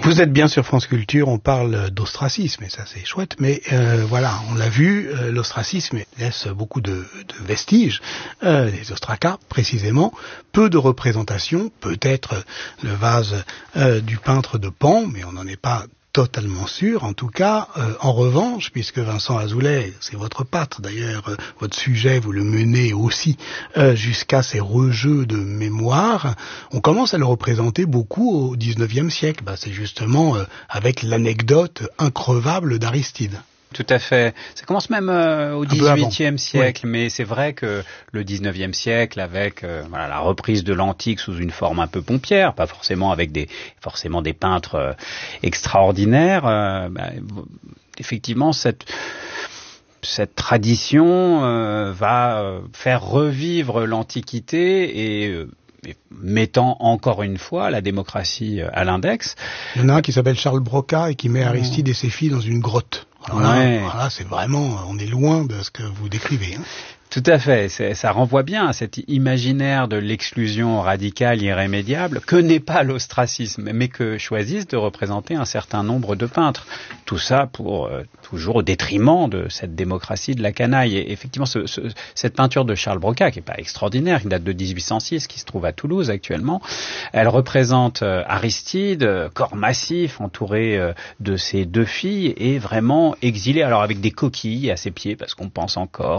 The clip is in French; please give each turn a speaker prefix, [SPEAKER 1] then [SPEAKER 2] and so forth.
[SPEAKER 1] Vous êtes bien sur France Culture, on parle d'ostracisme, et ça c'est chouette, mais voilà, on l'a vu, l'ostracisme laisse beaucoup de vestiges, les ostracas précisément, peu de représentation, peut-être le vase du peintre de Pan, mais on n'en est pas totalement sûr, en tout cas. En revanche, puisque Vincent Azoulay, c'est votre patte d'ailleurs, votre sujet, vous le menez aussi jusqu'à ces rejeux de mémoire, on commence à le représenter beaucoup au XIXe siècle. C'est justement avec l'anecdote increvable d'Aristide.
[SPEAKER 2] Tout à fait. Ça commence même au XVIIIe siècle, oui. Mais c'est vrai que le XIXe siècle, avec la reprise de l'antique sous une forme un peu pompière, pas forcément avec des peintres extraordinaires, effectivement cette tradition va faire revivre l'Antiquité et mettant encore une fois la démocratie à l'index.
[SPEAKER 1] Il y en a un qui s'appelle Charles Broca et qui met Aristide et ses filles dans une grotte. Alors là, c'est vraiment, on est loin de ce que vous décrivez.
[SPEAKER 2] Tout à fait. Ça renvoie bien à cet imaginaire de l'exclusion radicale irrémédiable que n'est pas l'ostracisme, mais que choisissent de représenter un certain nombre de peintres. Tout ça pour toujours au détriment de cette démocratie de la canaille. Et effectivement, cette peinture de Charles Broca, qui n'est pas extraordinaire, qui date de 1806, qui se trouve à Toulouse actuellement, elle représente Aristide, corps massif, entouré de ses deux filles, et vraiment exilé, alors avec des coquilles à ses pieds, parce qu'on pense encore